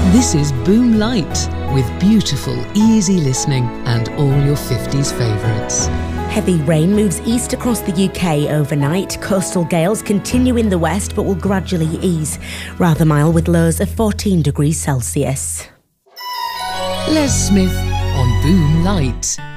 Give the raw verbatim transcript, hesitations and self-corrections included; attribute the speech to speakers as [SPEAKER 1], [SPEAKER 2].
[SPEAKER 1] This is Boom Light, with beautiful, easy listening and all your fifties favourites.
[SPEAKER 2] Heavy rain moves east across the U K overnight. Coastal gales continue in the west but will gradually ease. Rather mild with lows of fourteen degrees Celsius.
[SPEAKER 1] Les Smith on Boom Light.